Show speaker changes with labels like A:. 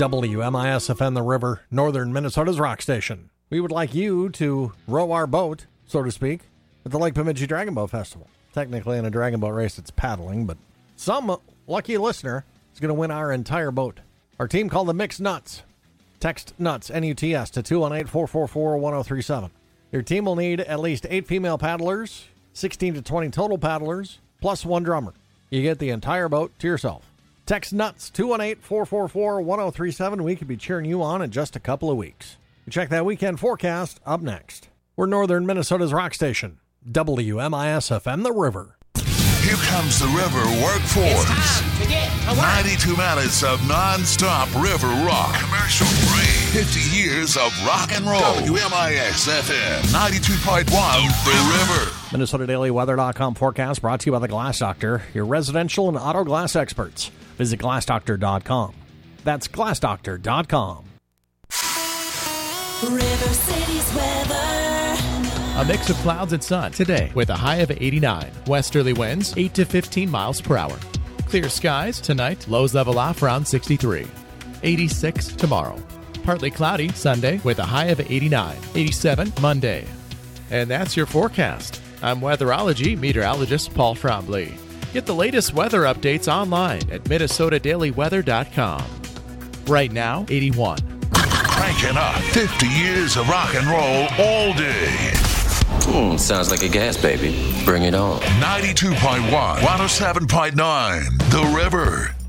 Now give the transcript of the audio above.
A: WMIS-FM The River, northern Minnesota's rock station. We would like you to row our boat, so to speak, at the Lake Bemidji Dragon Boat Festival. Technically, in a dragon boat race, it's paddling, but some lucky listener is going to win our entire boat. Our team called the Mixed Nuts. Text NUTS, N-U-T-S, to 218-444-1037. Your team will need at least 8 female paddlers, 16 to 20 total paddlers, plus 1 drummer. You get the entire boat to yourself. Text NUTS, 218-444-1037. We could be cheering you on in just a couple of weeks. Check that weekend forecast up next. We're northern Minnesota's rock station, WMIS-FM The River.
B: Here comes the River Workforce.
C: It's time to get to work.
B: 92 minutes of non-stop river rock. Commercial free. 50 years of rock and roll. WMIS-FM 92.1 The River.
A: MinnesotaDailyWeather.com forecast brought to you by the Glass Doctor, your residential and auto glass experts. Visit GlassDoctor.com. That's GlassDoctor.com.
D: River City's weather.
E: A mix of clouds and sun today with a high of 89. Westerly winds 8 to 15 miles per hour. Clear skies tonight. Lows level off around 63. 86 tomorrow. Partly cloudy Sunday with a high of 89. 87 Monday. And that's your forecast. I'm weatherology meteorologist Paul Frombley. Get the latest weather updates online at MinnesotaDailyWeather.com. Right now, 81.
B: Cranking up 50 years of rock and roll all day.
F: Sounds like a gas baby. Bring it on.
B: 92.1, 107.9 The River.